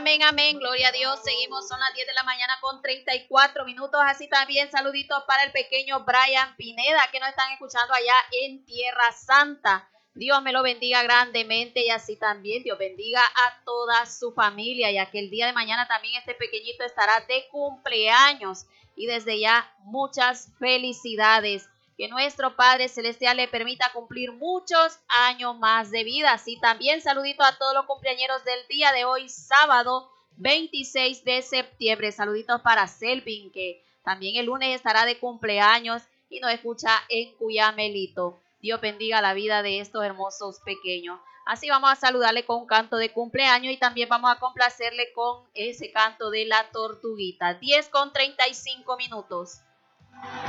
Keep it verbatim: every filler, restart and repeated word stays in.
Amén, amén, gloria a Dios. Seguimos, son las diez de la mañana con treinta y cuatro minutos. Así también saluditos para el pequeño Brian Pineda, que nos están escuchando allá en Tierra Santa. Dios me lo bendiga grandemente y así también Dios bendiga a toda su familia, ya que el día de mañana también este pequeñito estará de cumpleaños. Y desde ya muchas felicidades. Que nuestro Padre Celestial le permita cumplir muchos años más de vida. Así también saludito a todos los cumpleañeros del día de hoy, sábado veintiséis de septiembre. Saluditos para Selvin, que también el lunes estará de cumpleaños y nos escucha en Cuyamelito. Dios bendiga la vida de estos hermosos pequeños. Así vamos a saludarle con un canto de cumpleaños y también vamos a complacerle con ese canto de la tortuguita. diez con treinta y cinco minutos.